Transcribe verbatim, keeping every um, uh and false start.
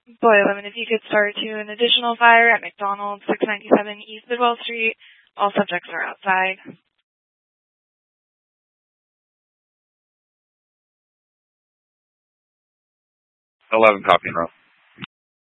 Boy, Lemon, if you could start to an additional fire at McDonald's, six ninety-seven East Bidwell Street. All subjects are outside. eleven copy and roll.